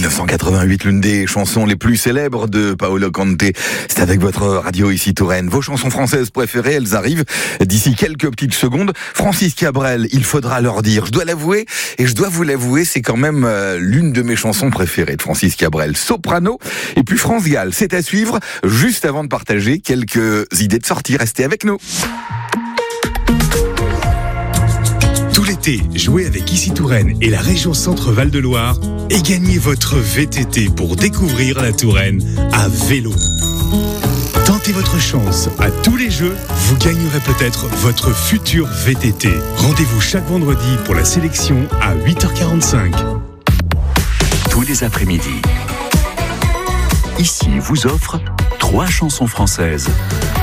1988, l'une des chansons les plus célèbres de Paolo Conte. C'est avec votre radio ici Touraine. Vos chansons françaises préférées, elles arrivent d'ici quelques petites secondes. Francis Cabrel, il faudra leur dire. Je dois l'avouer, et je dois vous l'avouer, c'est quand même l'une de mes chansons préférées de Francis Cabrel. Soprano, et puis France Gall. C'est à suivre juste avant de partager quelques idées de sortie. Restez avec nous. Tout l'été, jouez avec Ici Touraine et la région Centre-Val de Loire et gagnez votre VTT pour découvrir la Touraine à vélo. Tentez votre chance à tous les jeux, vous gagnerez peut-être votre futur VTT. Rendez-vous chaque vendredi pour la sélection à 8h45. Tous les après-midi, Ici vous offre 3 chansons françaises